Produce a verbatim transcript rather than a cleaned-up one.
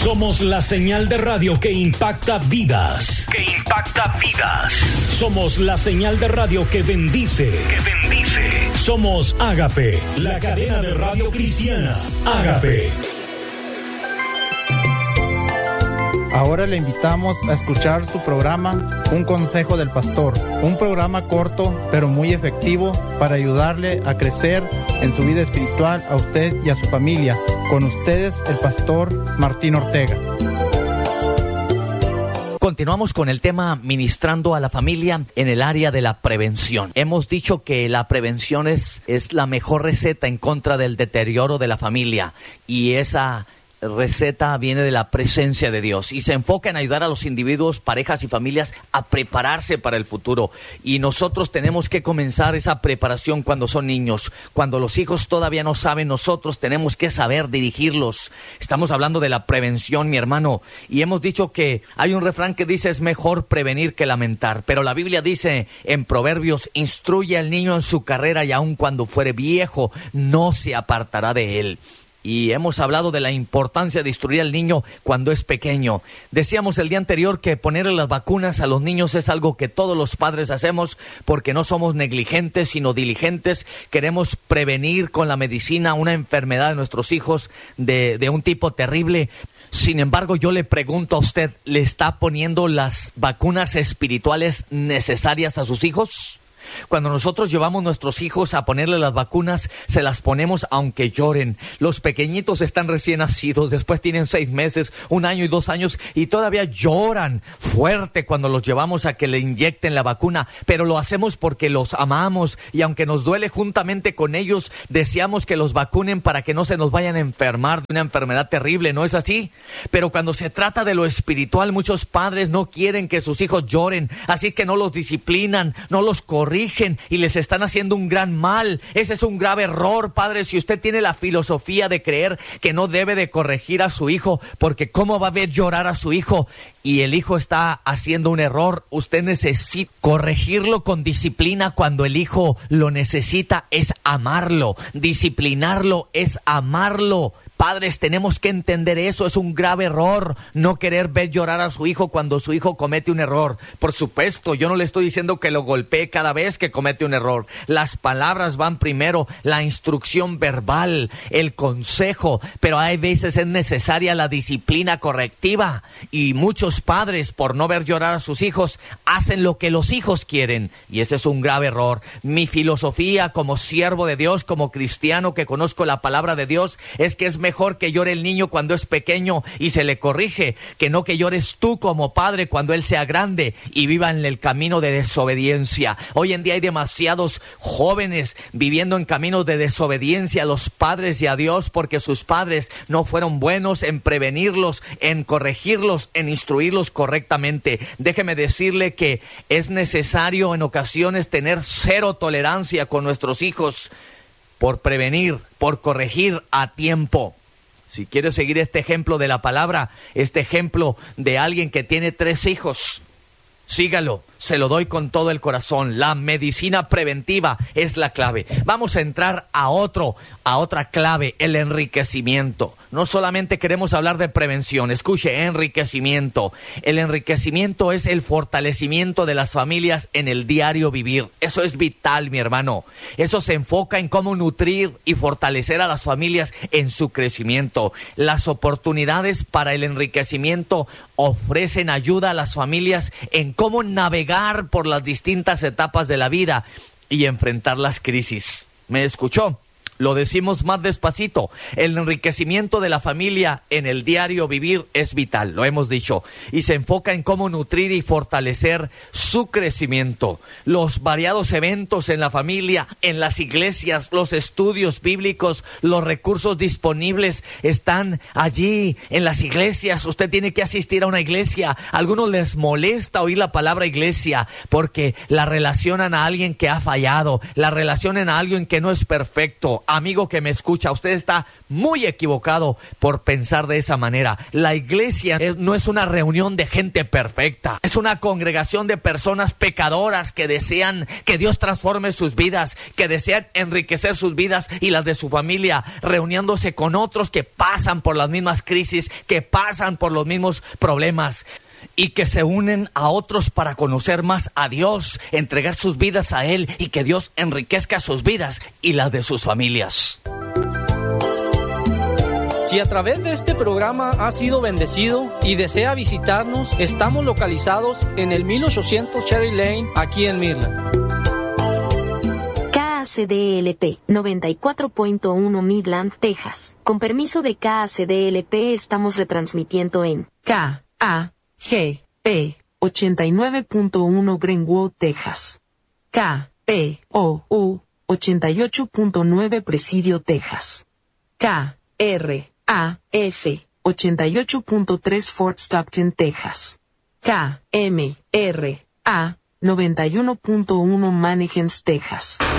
Somos la señal de radio que impacta vidas. Que impacta vidas. Somos la señal de radio que bendice. Que bendice. Somos Ágape, la cadena de radio cristiana. Ágape. Ahora le invitamos a escuchar su programa Un Consejo del Pastor, un programa corto pero muy efectivo para ayudarle a crecer en su vida espiritual a usted y a su familia. Con ustedes, el pastor Martín Ortega. Continuamos con el tema ministrando a la familia en el área de la prevención. Hemos dicho que la prevención es, es la mejor receta en contra del deterioro de la familia, y esa receta viene de la presencia de Dios y se enfoca en ayudar a los individuos, parejas y familias a prepararse para el futuro. Y nosotros tenemos que comenzar esa preparación cuando son niños. Cuando los hijos todavía no saben, nosotros tenemos que saber dirigirlos. Estamos hablando de la prevención, mi hermano, y hemos dicho que hay un refrán que dice: es mejor prevenir que lamentar. Pero la Biblia dice en Proverbios: instruye al niño en su carrera y aun cuando fuere viejo no se apartará de él. Y hemos hablado de la importancia de instruir al niño cuando es pequeño. Decíamos el día anterior que ponerle las vacunas a los niños es algo que todos los padres hacemos porque no somos negligentes, sino diligentes. Queremos prevenir con la medicina una enfermedad de nuestros hijos de, de un tipo terrible. Sin embargo, yo le pregunto a usted, ¿le está poniendo las vacunas espirituales necesarias a sus hijos? Cuando nosotros llevamos a nuestros hijos a ponerle las vacunas, se las ponemos aunque lloren. Los pequeñitos están recién nacidos, después tienen seis meses, un año y dos años y todavía lloran fuerte cuando los llevamos a que le inyecten la vacuna. Pero lo hacemos porque los amamos y aunque nos duele, juntamente con ellos deseamos que los vacunen para que no se nos vayan a enfermar de una enfermedad terrible, ¿no es así? Pero cuando se trata de lo espiritual, muchos padres no quieren que sus hijos lloren, así que no los disciplinan, no los corrigen y les están haciendo un gran mal. Ese es un grave error, padre. Si usted tiene la filosofía de creer que no debe de corregir a su hijo, porque cómo va a ver llorar a su hijo y el hijo está haciendo un error, usted necesita corregirlo con disciplina. Cuando el hijo lo necesita es amarlo, disciplinarlo es amarlo. Padres, tenemos que entender eso. Es un grave error no querer ver llorar a su hijo cuando su hijo comete un error. Por supuesto, yo no le estoy diciendo que lo golpee cada vez que comete un error. Las palabras van primero, la instrucción verbal, el consejo, pero hay veces es necesaria la disciplina correctiva. Y muchos padres, por no ver llorar a sus hijos, hacen lo que los hijos quieren. Y ese es un grave error. Mi filosofía como siervo de Dios, como cristiano que conozco la palabra de Dios, es que es mejor Mejor que llore el niño cuando es pequeño y se le corrige, que no que llores tú como padre cuando él sea grande y viva en el camino de desobediencia. Hoy en día hay demasiados jóvenes viviendo en caminos de desobediencia a los padres y a Dios porque sus padres no fueron buenos en prevenirlos, en corregirlos, en instruirlos correctamente. Déjeme decirle que es necesario en ocasiones tener cero tolerancia con nuestros hijos por prevenir, por corregir a tiempo. Si quiere seguir este ejemplo de la palabra, este ejemplo de alguien que tiene tres hijos, sígalo, se lo doy con todo el corazón. La medicina preventiva es la clave. Vamos a entrar a otro, a otra clave, el enriquecimiento. No solamente queremos hablar de prevención, escuche, enriquecimiento. El enriquecimiento es el fortalecimiento de las familias en el diario vivir. Eso es vital, mi hermano. Eso se enfoca en cómo nutrir y fortalecer a las familias en su crecimiento. Las oportunidades para el enriquecimiento ofrecen ayuda a las familias en cómo navegar por las distintas etapas de la vida y enfrentar las crisis. ¿Me escuchó? Lo decimos más despacito. El enriquecimiento de la familia en el diario vivir es vital, lo hemos dicho, y se enfoca en cómo nutrir y fortalecer su crecimiento. Los variados eventos en la familia, en las iglesias, los estudios bíblicos, los recursos disponibles están allí en las iglesias. Usted tiene que asistir a una iglesia. A algunos les molesta oír la palabra iglesia porque la relacionan a alguien que ha fallado, la relacionan a alguien que no es perfecto. amigo que me escucha, usted está muy equivocado por pensar de esa manera. La iglesia es, no es una reunión de gente perfecta. Es una congregación de personas pecadoras que desean que Dios transforme sus vidas, que desean enriquecer sus vidas y las de su familia, reuniéndose con otros que pasan por las mismas crisis, que pasan por los mismos problemas, y que se unen a otros para conocer más a Dios, entregar sus vidas a Él y que Dios enriquezca sus vidas y las de sus familias. Si a través de este programa ha sido bendecido y desea visitarnos, estamos localizados en el mil ochocientos Cherry Lane, aquí en Midland. K A C D L P noventa y cuatro punto uno Midland, Texas. Con permiso de K A C D L P estamos retransmitiendo en K A G P ochenta y nueve punto uno Greenwood, Texas. K P O U ochenta y ocho punto nueve Presidio, Texas. K R A F ochenta y ocho punto tres Fort Stockton, Texas. K M R A noventa y uno punto uno Mannequins, Texas.